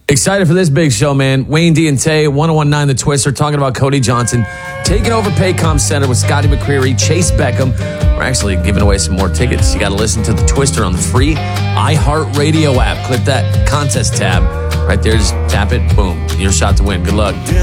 Excited for this big show, man. Wayne D and Tay, 1019 The Twister, talking about Cody Johnson taking over Paycom Center with Scotty McCreery, Chase Beckham. We're actually giving away some more tickets. You got to listen to The Twister on the free iHeartRadio app. Click that contest tab right there. Just tap it. Boom. Your shot to win. Good luck.